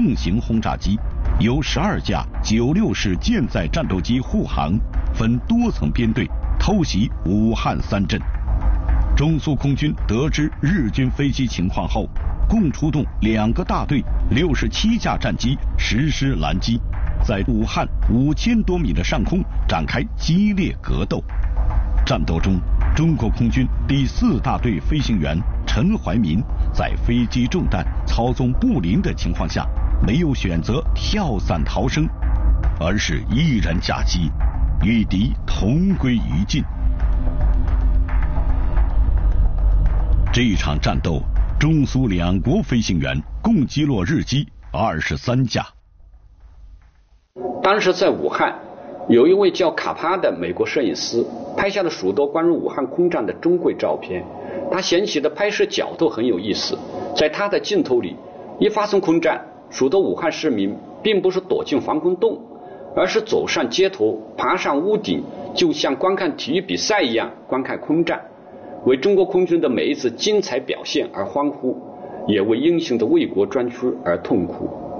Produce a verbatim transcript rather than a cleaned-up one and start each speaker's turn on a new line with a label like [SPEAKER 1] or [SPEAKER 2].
[SPEAKER 1] 重型轰炸机，由十二架九六式舰载战斗机护航，分多层编队偷袭武汉三镇。中苏空军得知日军飞机情况后，共出动两个大队、六十七架战机实施拦击，在武汉五千多米的上空展开激烈格斗。战斗中，中国空军第四大队飞行员陈怀民在飞机中弹、操纵不灵的情况下，没有选择跳伞逃生，而是毅然驾机，与敌同归于尽。这一场战斗，中苏两国飞行员共击落日机二十三架。
[SPEAKER 2] 当时在武汉，有一位叫卡帕的美国摄影师拍下了许多关于武汉空战的珍贵照片。他选取的拍摄角度很有意思，在他的镜头里，一发生空战，许多武汉市民并不是躲进防空洞，而是走上街头，爬上屋顶，就像观看体育比赛一样观看空战，为中国空军的每一次精彩表现而欢呼，也为英雄的为国专区而痛哭。